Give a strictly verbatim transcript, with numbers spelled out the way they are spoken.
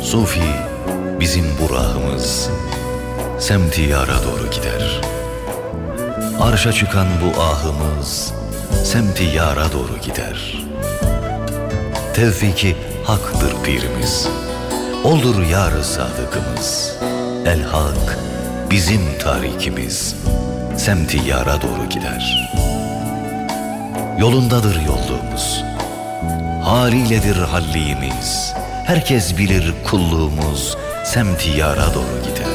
Sufi bizim burağımız semti yara doğru gider. Arşa çıkan bu ahımız semti yara doğru gider. Tevfiki haktır pirimiz, oldur yar-ı sadıkımız. El hak bizim tarikimiz semti yara doğru gider. Yolundadır yolluğumuz, haliyledir halliğimiz. Herkes bilir kulluğumuz semti yara doğru gider.